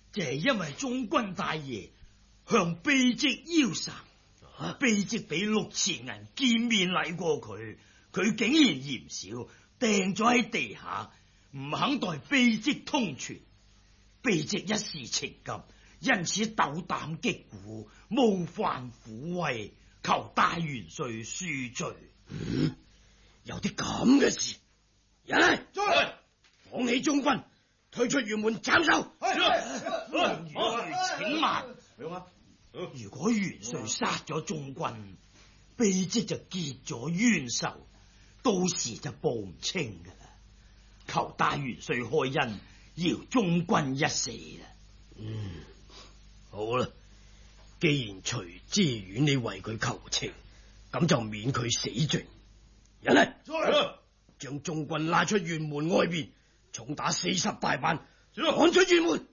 就係因為中軍大爺向卑職邀仇，卑職俾6錢銀見面禮過佢，佢竟然嫌少，掟咗喺地下，唔肯代卑職通傳。卑職一時情急，因此斗膽擊鼓，冒犯虎威，求大元帥恕罪。 有啲咁嘅事，人嚟，放起中軍，退出轅門斬首。 元帥請慢。如果元帥殺咗中軍，卑職就結咗冤仇，到時就報唔清噶啦。求大元帥開恩，饒中軍一死啦。 好啦，既然徐知遠你為佢求情，咁就免佢死罪。人嚟，將中軍拉出轅門外邊，重打40大板，趕出轅門。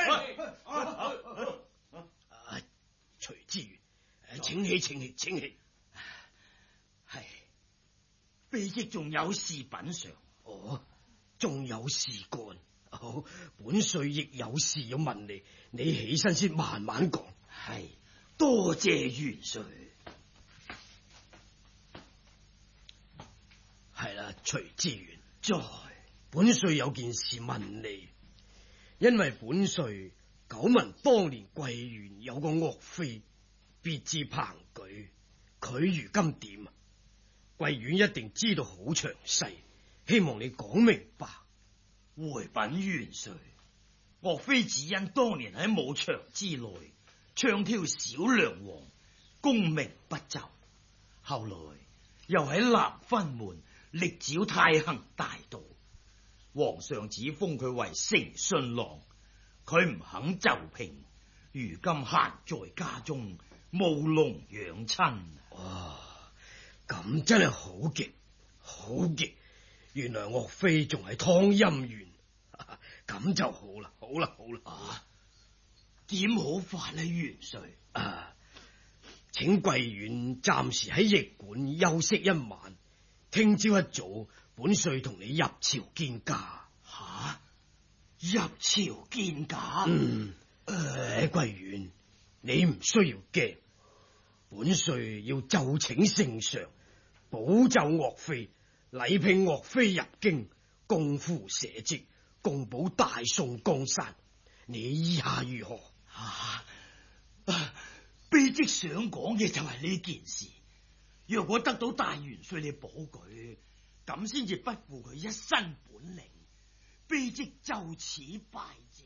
徐知遠，請起，請起。 係，卑職仲有事品嘗。 仲有事幹。好，本帥亦有事要問你，你起身先慢慢講。 係，多謝元帥。 係啦，徐知遠， 在本帥有件事問你，因為本帥久聞當年桂縣有個岳飛，別字彭舉，佢如今點啊？桂縣一定知道好詳細，希望你講明白。 回稟元帥，岳飛只因當年喺武場之內唱跳小梁王，功名不就，後來又喺南分門力剿太行大盜，皇上只封佢為丞相郎，佢唔肯就聘，如今閒在家中，務農養親。 咁真係好極，好極！原來岳飛仲係湯陰縣，咁就好啦，好啦。 點好法呢？元帥， 請桂縣暫時喺驛館休息一晚，聽朝一早，本帥同你入朝見駕。 入朝見駕？ 桂縣，你唔需要驚，本帥要奏請聖上，保奏岳飛，禮聘岳飛入京，公夫社稷，共保大宋江山。你意下如何？ 卑職想講嘅就係呢件事。若果得到大元帥你保舉，咁先至不負佢一身本領。卑職就此拜謝。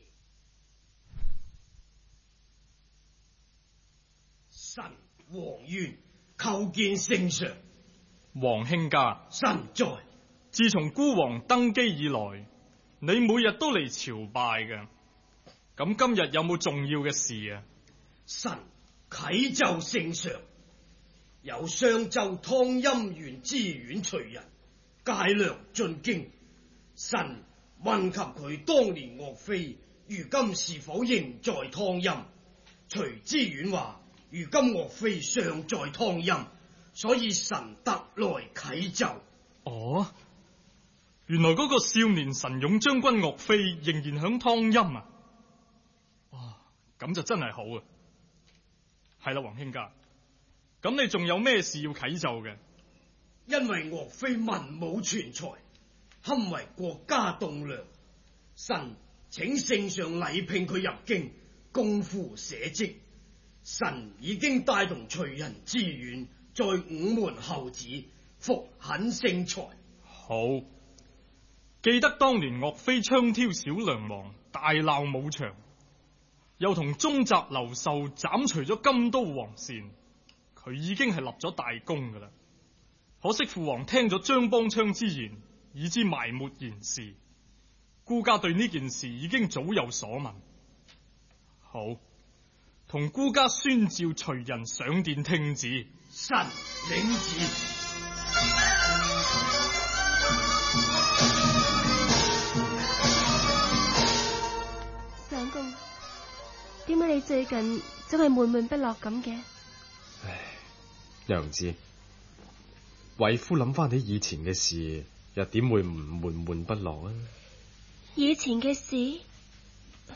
臣黃淵叩見聖上。 王卿家， 臣在。 自從孤王登基以來，你每日都嚟朝拜嘅，咁今日有冇重要嘅事啊？ 臣啟奏聖上，有商州湯陰縣知縣徐人解糧進京，臣問及佢當年岳飛如今是否仍在湯陰，徐知縣話如今岳飛尚在湯陰，所以臣特來啟奏。 原來嗰個少年神勇將軍岳飛仍然響湯陰啊！咁就真係好啊！係啦，王卿家，咁你仲有咩事要啟奏嘅？ 因為岳飛文武全才，堪為國家棟樑，臣請聖上禮聘佢入京，公夫社稷。臣已經帶同徐人知縣在午門候旨，復懇聖才。 好，記得當年岳飛槍挑小梁王，大鬧武場，又同中澤劉秀斬除咗金刀王善，佢已經係立咗大功噶啦。可惜父王聽咗張邦昌之言，以致埋沒賢士。孤家對呢件事已經早有所聞。好，同孤家宣召徐人上殿聽旨。 臣領旨。 相公，點解你最近總係悶悶不樂咁嘅？ 娘子，為夫諗翻起以前嘅事，又點會唔悶悶不樂啊？ 以前嘅事，